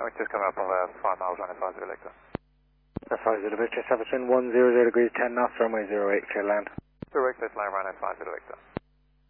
we're just coming up on 5 miles running 50 Victor. 50 Victor, 7 100 degrees, 10 knots, runway 08, clear land. 0 Victor, flying running 50 Victor.